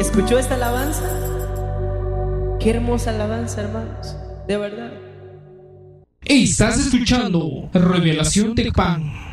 ¿Escuchó esta alabanza? Qué hermosa alabanza, hermanos, de verdad. Estás escuchando Revelación Tecpan.